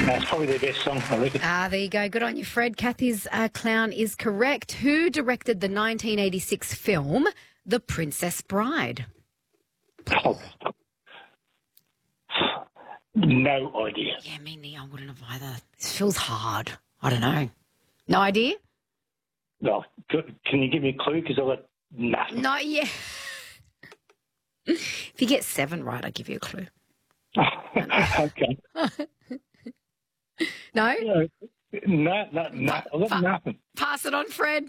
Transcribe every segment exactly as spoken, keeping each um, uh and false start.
That's probably their best song, I reckon. Ah, there you go. Good on you, Fred. Kathy's uh, clown is correct. Who directed the nineteen eighty-six film The Princess Bride? Oh. No idea. Yeah, me neither. I wouldn't have either. This feels hard. I don't know. No idea? No, can you give me a clue? Because I've got nothing. Not yet. If you get seven right, I'll give you a clue. Okay. No? No, no, no, no. I've got Pa- nothing. Pass it on, Fred.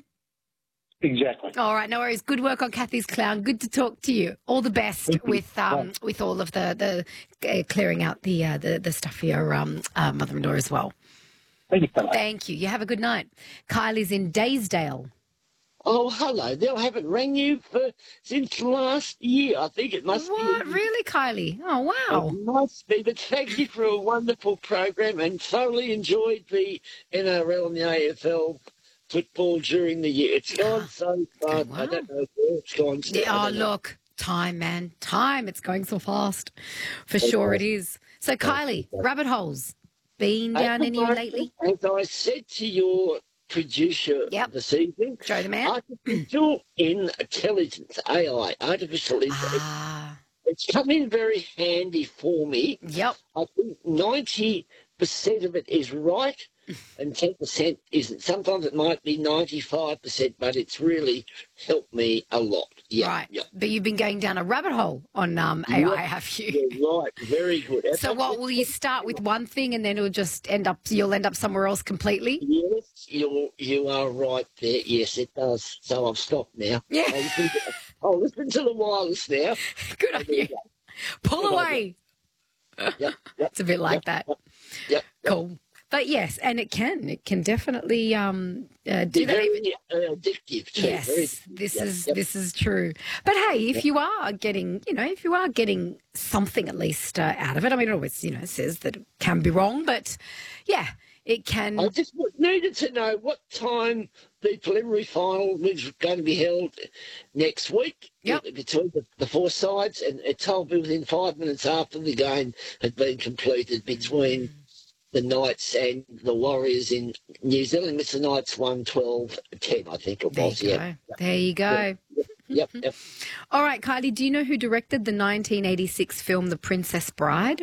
Exactly. All right, no worries. Good work on Kathy's clown. Good to talk to you. All the best with um with all of the the uh, clearing out the uh, the the stuff for your um uh, mother-in-law as well. Thank you, fella. Thank you. You have a good night. Kylie's in Daysdale. Oh, hello there. I haven't rang you for since last year. I think it must What? be. Really, Kylie? Oh, wow. It must be. But thank you for a wonderful program and thoroughly enjoyed the N R L and the A F L football during the year. It's gone so fast. Wow. I don't know where it's gone. To. Yeah, oh, look. Time, man. Time. It's going so fast. For sure it is. So, Kylie, rabbit holes. Been down any lately? As I said to your producer Yep. this evening, Joe the man? artificial intelligence, A I, artificial intelligence, Ah. it's come in very handy for me. Yep. I think ninety percent of it is right and ten percent isn't. Sometimes it might be ninety-five percent, but it's really helped me a lot. Yeah, Right. yeah. But you've been going down a rabbit hole on um, A I, Yeah, have you? You're right, very good. So what, will you start with one thing and then it'll just end up, you'll end up somewhere else completely? Yes, you you are right there. Yes, it does. So I've stopped now. Yeah. I'll listen to, I'll listen to the wireless now. Good on you. Pull away. Yep, yep, It's a bit like that. yep, yep. Cool. But yes, and it can. It can definitely um, uh, do They're that. very Even, uh, addictive too. Very yes, addictive. this Yep, is yep. this is true. But hey, if you are getting, you know, if you are getting something at least uh, out of it, I mean, it always, you know, says that it can be wrong, but yeah, it can. I just needed to know what time the preliminary final was going to be held next week. Yep. Between the, the four sides, and it told me within five minutes after the game had been completed between the Knights and the Warriors in New Zealand. It's the Knights won twelve ten, I think it There was. you Yeah. go. There you go. Yep, yep. All right, Kylie, do you know who directed the nineteen eighty-six film The Princess Bride?